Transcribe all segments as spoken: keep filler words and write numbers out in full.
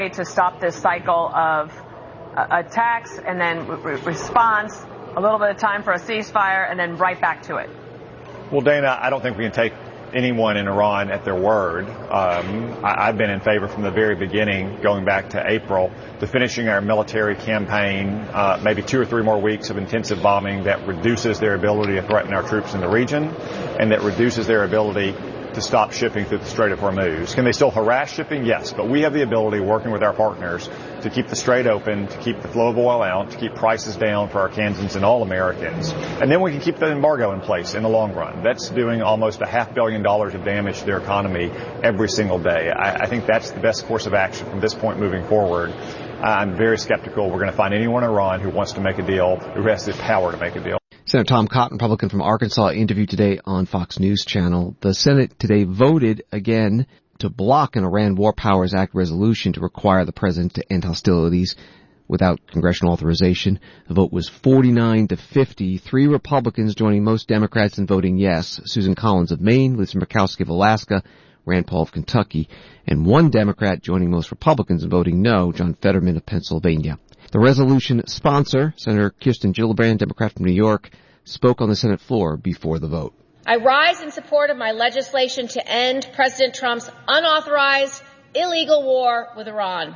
to stop this cycle of uh, attacks and then re- response, a little bit of time for a ceasefire, and then right back to it? Well, Dana, I don't think we can take anyone in Iran at their word. Um, I, I've been in favor from the very beginning, going back to April, to finishing our military campaign, uh, maybe two or three more weeks of intensive bombing that reduces their ability to threaten our troops in the region and that reduces their ability to stop shipping through the Strait of Hormuz. Can they still harass shipping? Yes, but we have the ability, working with our partners, to keep the Strait open, to keep the flow of oil out, to keep prices down for Arkansans and all Americans. And then we can keep the embargo in place in the long run. That's doing almost a half billion dollars of damage to their economy every single day. I, I think that's the best course of action from this point moving forward. I'm very skeptical we're going to find anyone in Iran who wants to make a deal, who has the power to make a deal. Senator Tom Cotton, Republican from Arkansas, interviewed today on Fox News Channel. The Senate today voted again to block an Iran War Powers Act resolution to require the president to end hostilities without congressional authorization. The vote was forty-nine to fifty, three Republicans joining most Democrats in voting yes: Susan Collins of Maine, Lisa Murkowski of Alaska, Rand Paul of Kentucky, and one Democrat joining most Republicans in voting no, John Fetterman of Pennsylvania. The resolution sponsor, Senator Kirsten Gillibrand, Democrat from New York, spoke on the Senate floor before the vote. I rise in support of my legislation to end President Trump's unauthorized, illegal war with Iran.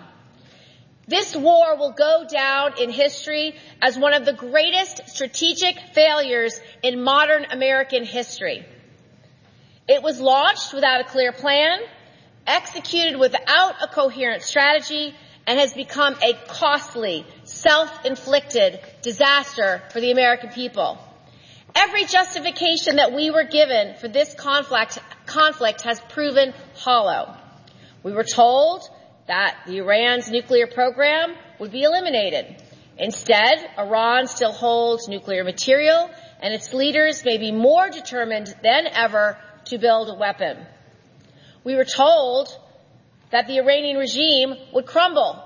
This war will go down in history as one of the greatest strategic failures in modern American history. It was launched without a clear plan, executed without a coherent strategy, and has become a costly, self-inflicted disaster for the American people. Every justification that we were given for this conflict, conflict has proven hollow. We were told that the Iran's nuclear program would be eliminated. Instead, Iran still holds nuclear material, and its leaders may be more determined than ever to build a weapon. We were told that the Iranian regime would crumble.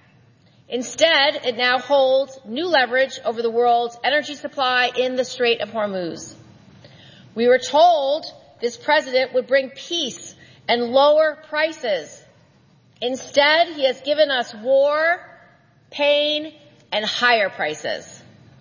Instead, it now holds new leverage over the world's energy supply in the Strait of Hormuz. We were told this president would bring peace and lower prices. Instead, he has given us war, pain, and higher prices.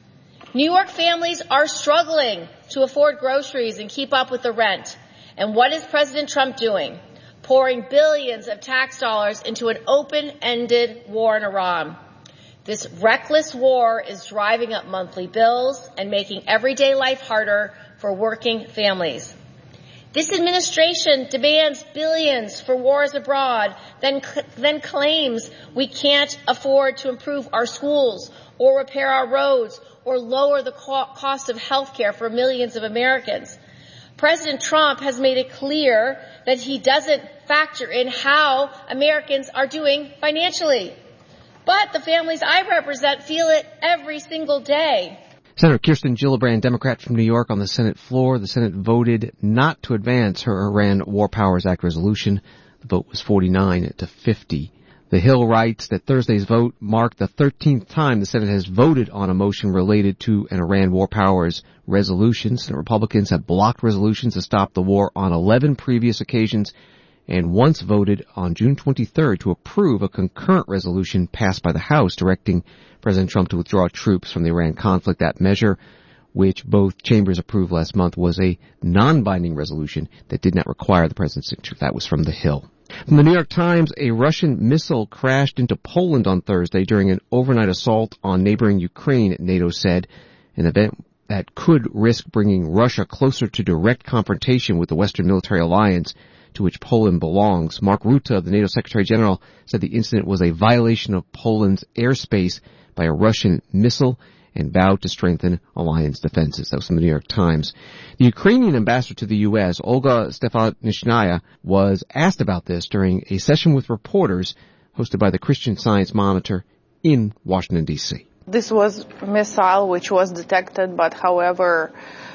New York families are struggling to afford groceries and keep up with the rent. And what is President Trump doing? Pouring billions of tax dollars into an open-ended war in Iran. This reckless war is driving up monthly bills and making everyday life harder for working families. This administration demands billions for wars abroad, then, then claims we can't afford to improve our schools or repair our roads or lower the co- cost of health care for millions of Americans. President Trump has made it clear that he doesn't factor in how Americans are doing financially. But the families I represent feel it every single day. Senator Kirsten Gillibrand, Democrat from New York, on the Senate floor. The Senate voted not to advance her Iran War Powers Act resolution. The vote was forty-nine to fifty. The Hill writes that Thursday's vote marked the thirteenth time the Senate has voted on a motion related to an Iran War Powers resolution. Senate Republicans have blocked resolutions to stop the war on eleven previous occasions and once voted on June twenty-third to approve a concurrent resolution passed by the House directing President Trump to withdraw troops from the Iran conflict. That measure, which both chambers approved last month, was a non-binding resolution that did not require the president's signature. That was from the Hill. From the New York Times, a Russian missile crashed into Poland on Thursday during an overnight assault on neighboring Ukraine, NATO said, an event that could risk bringing Russia closer to direct confrontation with the Western military alliance to which Poland belongs. Mark Rutte, the NATO Secretary General, said the incident was a violation of Poland's airspace by a Russian missile and vowed to strengthen alliance defenses. That was from the New York Times. The Ukrainian ambassador to the U S, Olga Stefanishnaya, was asked about this during a session with reporters hosted by the Christian Science Monitor in Washington, D C. This was a missile which was detected, but however,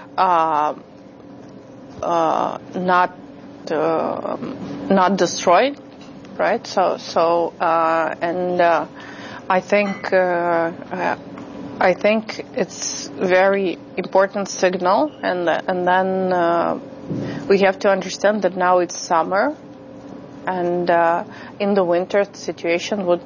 uh, uh, not uh, not destroyed, right? So, so, uh, and uh, I think. Uh, uh, I think it's very important signal, and and then uh, we have to understand that now it's summer, and uh, in the winter the situation would